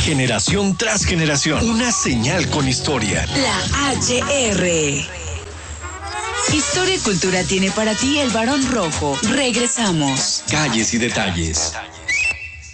generación tras generación. Una señal con historia. La HR. Historia y Cultura tiene para ti el Barón Rojo. Regresamos. Calles y detalles.